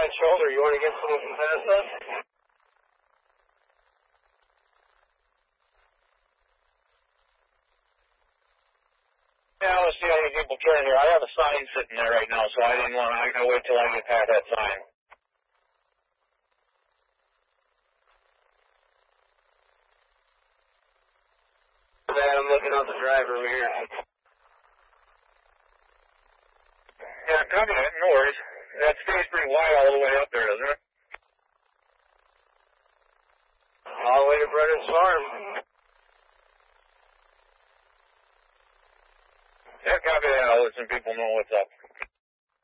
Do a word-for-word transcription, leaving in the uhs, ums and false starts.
right shoulder. You want to get someone from past us? Yeah, let's see how many people turn here. I have a sign sitting there right now, so I didn't want to, I gotta wait till I get past that sign. I'm looking out the driver over here. Yeah, copy that, no worries. That stays pretty wide all the way up there, doesn't it?